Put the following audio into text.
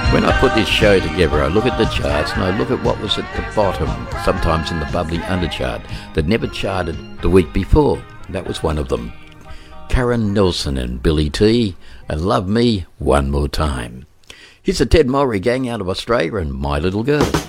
When I put this show together, I look at the charts and I look at what was at the bottom, sometimes in the bubbly underchart, that never charted the week before. That was one of them. Karen Nelson and Billy T, and Love Me One More Time. Here's the Ted Mowry Gang out of Australia and My Little Girl.